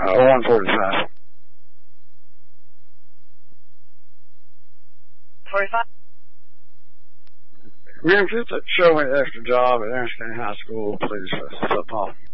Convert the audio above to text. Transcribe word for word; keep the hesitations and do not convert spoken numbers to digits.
Uh, one forty-five. forty-five? Ma'am, if you could show me the extra job at Ernestine High School, please, for football.